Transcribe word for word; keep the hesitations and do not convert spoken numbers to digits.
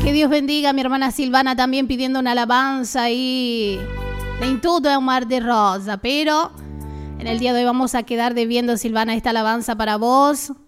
Que Dios bendiga a mi hermana Silvana también pidiendo una alabanza y en todo es un mar de rosa. Pero en el día de hoy vamos a quedar debiendo, Silvana, esta alabanza para vos.